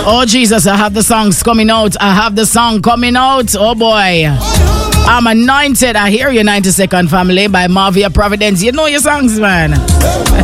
Oh, Jesus, I have the songs coming out. I have the song coming out. Oh, boy. I'm Anointed. I hear you, 90 Second Family by Marvia Providence. You know your songs, man.